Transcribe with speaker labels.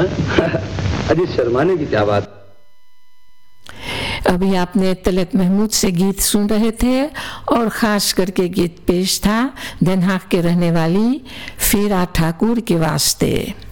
Speaker 1: अजी शर्माने की क्या बात।
Speaker 2: अभी आपने तलत महमूद से गीत सुन रहे थे और ख़ास करके गीत पेश था देन हाग के रहने वाली फीरा ठाकुर के वास्ते।